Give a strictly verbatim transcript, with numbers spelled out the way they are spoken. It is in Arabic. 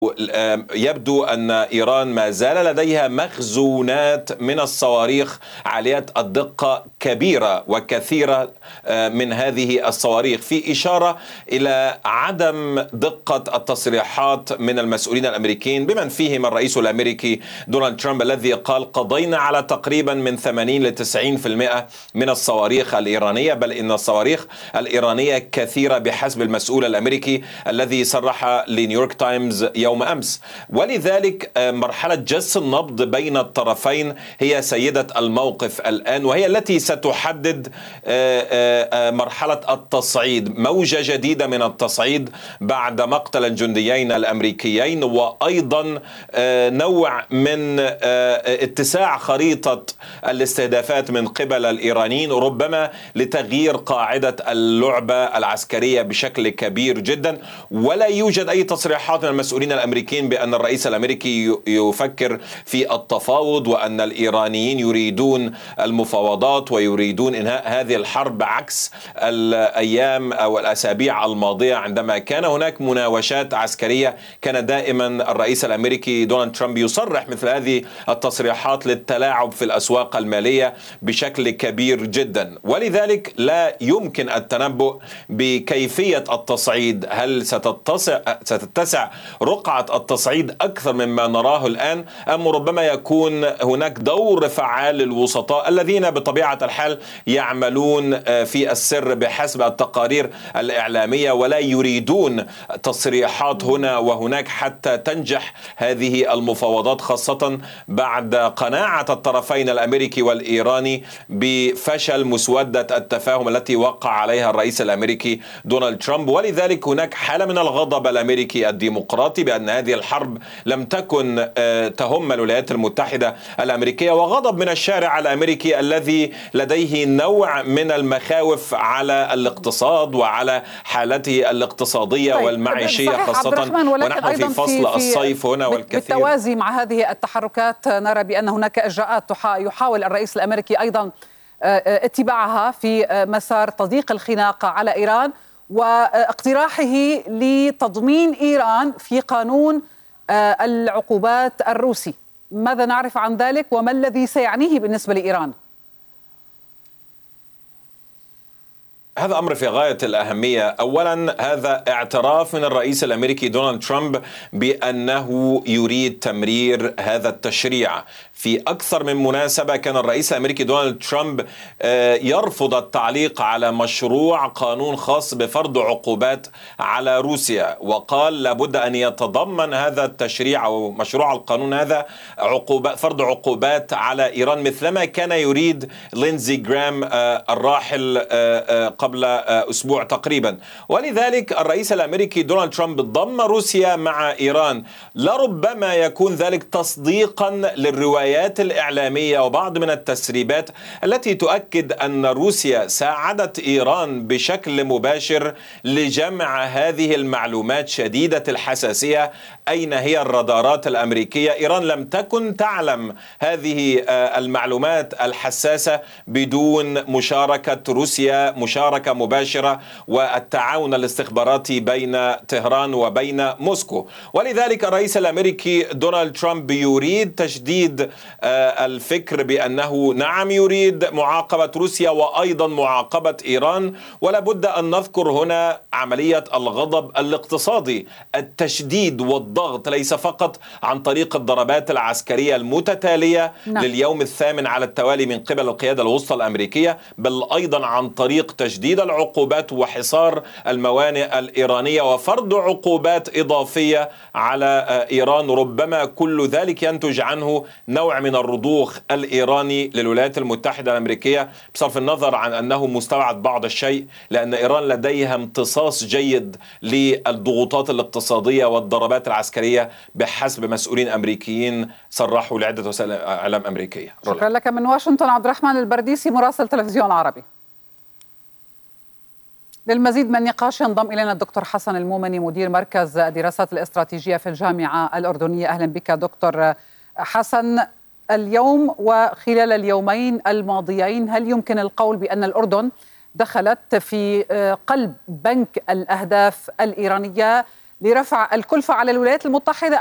يبدو أن إيران ما زال لديها مخزونات من الصواريخ عالية الدقة كبيرة وكثيرة من هذه الصواريخ، في إشارة إلى عدم دقة التصريحات من المسؤولين الأمريكيين بمن فيهم الرئيس الأمريكي دونالد ترامب الذي قال قضينا على تقريبا من ثمانين إلى تسعين بالمئة من الصواريخ الإيرانية، بل إن الصواريخ الإيرانية كثيرة بحسب المسؤول الأمريكي الذي صرح لنيويورك تايمز يوم يوم أمس. ولذلك مرحلة جس النبض بين الطرفين هي سيدة الموقف الآن، وهي التي ستحدد مرحلة التصعيد، موجة جديدة من التصعيد بعد مقتل الجنديين الأمريكيين، وأيضا نوع من اتساع خريطة الاستهدافات من قبل الإيرانيين، ربما لتغيير قاعدة اللعبة العسكرية بشكل كبير جدا. ولا يوجد أي تصريحات من المسؤولين الأمريكيين بأن الرئيس الأمريكي يفكر في التفاوض وأن الإيرانيين يريدون المفاوضات ويريدون إنهاء هذه الحرب، عكس الأيام أو الأسابيع الماضية عندما كان هناك مناوشات عسكرية. كان دائما الرئيس الأمريكي دونالد ترامب يصرح مثل هذه التصريحات للتلاعب في الأسواق المالية بشكل كبير جدا. ولذلك لا يمكن التنبؤ بكيفية التصعيد، هل ستتسع ستتسع رقعة التصعيد أكثر مما نراه الآن، أم ربما يكون هناك دور فعال للوسطاء الذين بطبيعة الحال يعملون في السر بحسب التقارير الإعلامية ولا يريدون تصريحات هنا وهناك حتى تنجح هذه المفاوضات، خاصة بعد قناعة الطرفين الأمريكي والإيراني بفشل مسودة التفاهم التي وقع عليها الرئيس الأمريكي دونالد ترامب. ولذلك هناك حالة من الغضب الأمريكي الديمقراطي بأن هذه الحرب لم تكن تهم الولايات المتحدة الأمريكية، وغضب من الشارع الأمريكي الذي لديه نوع من المخاوف على الاقتصاد وعلى حالته الاقتصادية طيب والمعيشية، خاصة ونحن في فصل في الصيف هنا والكثير. بالتوازي مع هذه التحركات نرى بأن هناك إجراءات يحاول الرئيس الأمريكي أيضا اتباعها في مسار تضييق الخناق على إيران واقتراحه لتضمين إيران في قانون العقوبات الروسي. ماذا نعرف عن ذلك وما الذي سيعنيه بالنسبة لإيران؟ هذا أمر في غاية الأهمية. أولا، هذا اعتراف من الرئيس الأمريكي دونالد ترامب بأنه يريد تمرير هذا التشريع. في أكثر من مناسبة كان الرئيس الأمريكي دونالد ترامب يرفض التعليق على مشروع قانون خاص بفرض عقوبات على روسيا، وقال لابد أن يتضمن هذا التشريع أو مشروع القانون هذا عقوبات فرض عقوبات على إيران، مثلما كان يريد لينزي جرام الراحل قبل أسبوع تقريبا. ولذلك الرئيس الأمريكي دونالد ترامب ضم روسيا مع إيران، لربما يكون ذلك تصديقا للروايات الإعلامية وبعض من التسريبات التي تؤكد أن روسيا ساعدت إيران بشكل مباشر لجمع هذه المعلومات شديدة الحساسية. أين هي الرادارات الأمريكية؟ إيران لم تكن تعلم هذه المعلومات الحساسة بدون مشاركة روسيا، مشاركة مباشرة والتعاون الاستخباراتي بين طهران وبين موسكو. ولذلك الرئيس الأمريكي دونالد ترامب يريد تشديد الفكر بأنه نعم يريد معاقبة روسيا وأيضا معاقبة إيران. ولا بد أن نذكر هنا عملية الغضب الاقتصادي، التشديد والضغط ليس فقط عن طريق الضربات العسكرية المتتالية نعم. لليوم الثامن على التوالي من قبل القيادة الوسطى الأمريكية، بل أيضا عن طريق تجديد العقوبات وحصار الموانئ الإيرانية وفرض عقوبات إضافية على إيران. ربما كل ذلك ينتج عنه نوع من الرضوخ الإيراني للولايات المتحدة الأمريكية، بصرف النظر عن أنه مستبعد بعض الشيء، لأن إيران لديها امتصاص جيد للضغوطات الاقتصادية والضربات العسكرية بحسب مسؤولين أمريكيين صرحوا لعدة وسائل إعلام أمريكية. شكرا لك من واشنطن عبد الرحمن البرديسي مراسل تلفزيون عربي. للمزيد من النقاش ينضم إلينا الدكتور حسن المومني مدير مركز الدراسات الاستراتيجية في الجامعة الأردنية. أهلا بك دكتور حسن. اليوم وخلال اليومين الماضيين هل يمكن القول بأن الأردن دخلت في قلب بنك الأهداف الإيرانية لرفع الكلفة على الولايات المتحدة